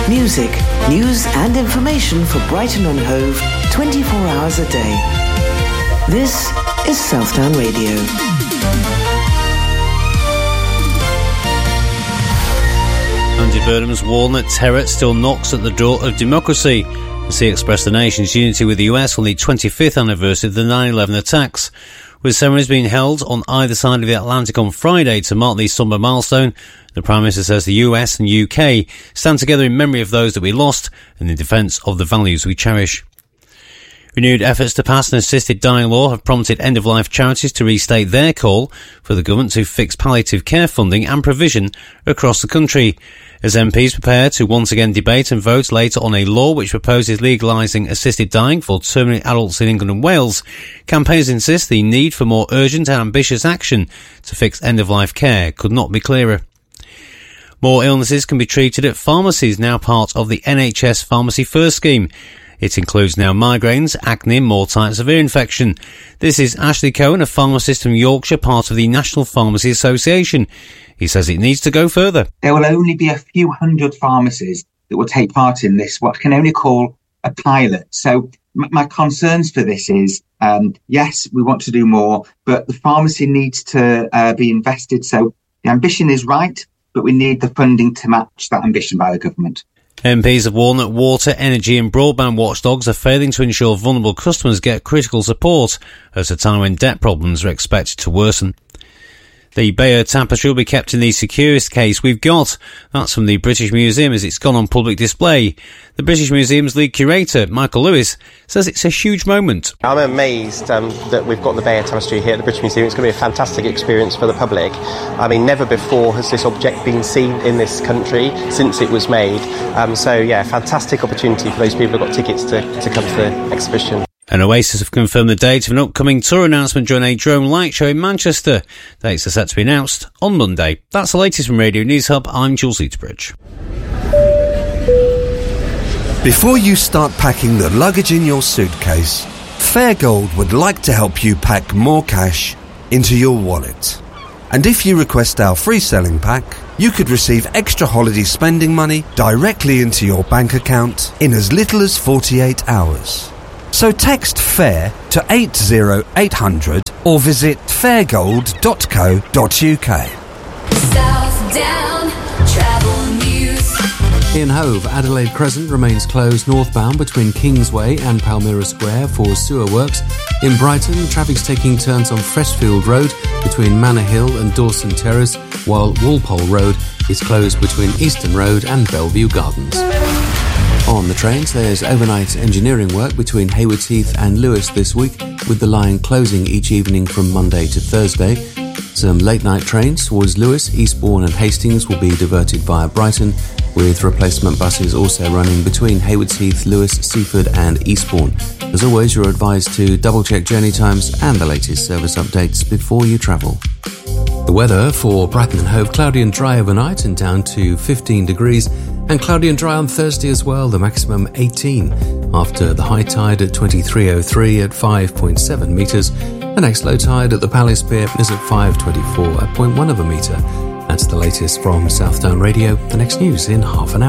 Music, news and information for Brighton and Hove 24 hours a day. This is Southdown Radio. Andy Burnham's warned that terror still knocks at the door of democracy as he expressed the nation's unity with the US on the 25th anniversary of the 9/11 attacks. With ceremonies being held on either side of the Atlantic on Friday to mark the sombre milestone, the Prime Minister says the US and UK stand together in memory of those that we lost and in defence of the values we cherish. Renewed efforts to pass an assisted dying law have prompted end-of-life charities to restate their call for the government to fix palliative care funding and provision across the country. As MPs prepare to once again debate and vote later on a law which proposes legalising assisted dying for terminally adults in England and Wales, campaigners insist the need for more urgent and ambitious action to fix end-of-life care could not be clearer. More illnesses can be treated at pharmacies, now part of the NHS Pharmacy First scheme. It includes now migraines, acne and more types of ear infection. This is Ashley Cohen, a pharmacist from Yorkshire, part of the National Pharmacy Association. He says it needs to go further. There will only be a few hundred pharmacies that will take part in this, what I can only call a pilot. So my concerns for this is, yes, we want to do more, but the pharmacy needs to be invested. So the ambition is right, but we need the funding to match that ambition by the government. MPs have warned that water, energy and broadband watchdogs are failing to ensure vulnerable customers get critical support at a time when debt problems are expected to worsen. The Bayeux Tapestry will be kept in the securest case we've got. That's from the British Museum as it's gone on public display. The British Museum's lead curator, Michael Lewis, says it's a huge moment. I'm amazed that we've got the Bayeux Tapestry here at the British Museum. It's going to be a fantastic experience for the public. I mean, never before has this object been seen in this country since it was made. Fantastic opportunity for those people who've got tickets to come to the exhibition. And Oasis have confirmed the date of an upcoming tour announcement during a drone light show in Manchester. Dates are set to be announced on Monday. That's the latest from Radio News Hub. I'm Jules Eaterbridge. Before you start packing the luggage in your suitcase, Fairgold would like to help you pack more cash into your wallet. And if you request our free selling pack, you could receive extra holiday spending money directly into your bank account in as little as 48 hours. So text FAIR to 80800 or visit fairgold.co.uk. Southdown Travel News. In Hove, Adelaide Crescent remains closed northbound between Kingsway and Palmyra Square for sewer works. In Brighton, traffic's taking turns on Freshfield Road between Manor Hill and Dawson Terrace, while Walpole Road is closed between Easton Road and Bellevue Gardens. On the trains, there's overnight engineering work between Haywards Heath and Lewes this week, with the line closing each evening from Monday to Thursday. Some late-night trains towards Lewes, Eastbourne and Hastings will be diverted via Brighton, with replacement buses also running between Haywards Heath, Lewes, Seaford and Eastbourne. As always, you're advised to double-check journey times and the latest service updates before you travel. The weather for Brighton and Hove: cloudy and dry overnight and down to 15 degrees. And cloudy and dry on Thursday as well, the maximum 18, after the high tide at 23:03 at 5.7 metres. The next low tide at the Palace Pier is at 5:24 at 0.1 of a metre. That's the latest from Southdown Radio. The next news in half an hour.